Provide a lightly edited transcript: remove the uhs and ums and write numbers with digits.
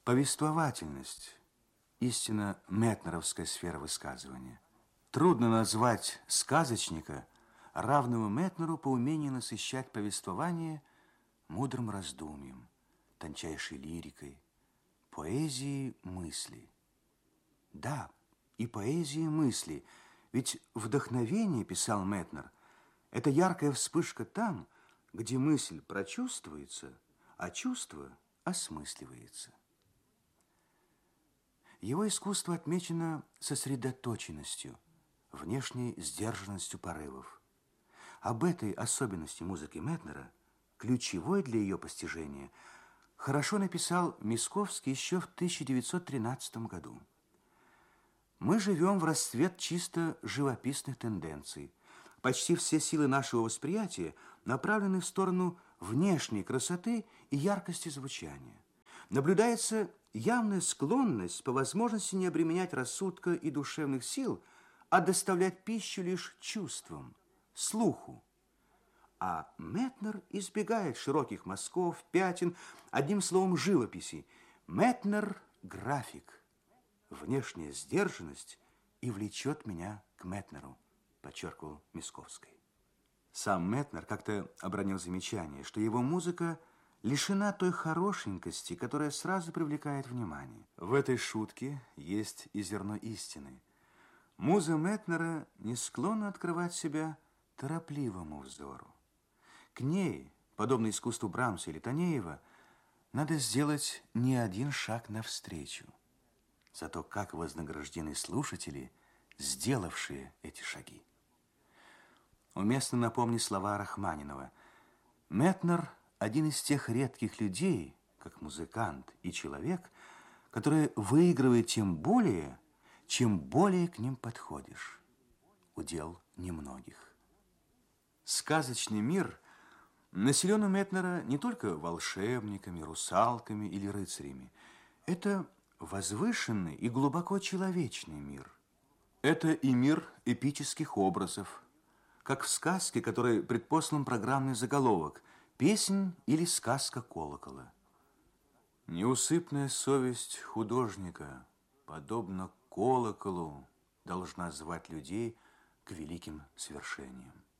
Повествовательность – истинно метнеровская сфера высказывания. Трудно назвать сказочника, равного Метнеру по умению насыщать повествование мудрым раздумьем, тончайшей лирикой, поэзией мысли. Да, и поэзии мысли, ведь вдохновение, писал Метнер, это яркая вспышка там, где мысль прочувствуется, а чувство осмысливается. Его искусство отмечено сосредоточенностью, внешней сдержанностью порывов. Об этой особенности музыки Метнера, ключевой для ее постижения, хорошо написал Мисковский еще в 1913 году. Мы живем в расцвет чисто живописных тенденций. Почти все силы нашего восприятия направлены в сторону внешней красоты и яркости звучания. Наблюдается явная склонность по возможности не обременять рассудка и душевных сил, а доставлять пищу лишь чувствам, слуху. А Метнер избегает широких мазков, пятен, одним словом, живописи. Метнер – график. Внешняя сдержанность и влечет меня к Метнеру, подчеркивал Мисковский. Сам Метнер как-то обронил замечание, что его музыка лишена той хорошенькости, которая сразу привлекает внимание. В этой шутке есть и зерно истины. Муза Метнера не склонна открывать себя торопливому взору. К ней, подобно искусству Брамса или Танеева, надо сделать не один шаг навстречу. Зато как вознаграждены слушатели, сделавшие эти шаги. Уместно напомнить слова Рахманинова. Метнер – один из тех редких людей, как музыкант и человек, которые выигрывают тем более, чем более к ним подходишь. Удел немногих. Сказочный мир населен у Метнера не только волшебниками, русалками или рыцарями. Это возвышенный и глубоко человечный мир. Это и мир эпических образов, как в сказке, которой предпослан программный заголовок «Песнь или сказка колокола». Неусыпная совесть художника, подобно колоколу, должна звать людей к великим свершениям.